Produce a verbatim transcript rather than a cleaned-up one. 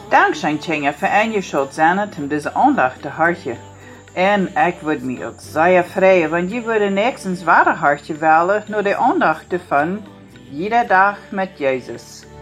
Dankzij Tjenja voor je schuld zijn om deze aandacht te hartje. En ik würde mich ook zeer freuen, want je würde nächstens ware hartje wählen, nur de aandacht ervan, jeder dag met Jezus.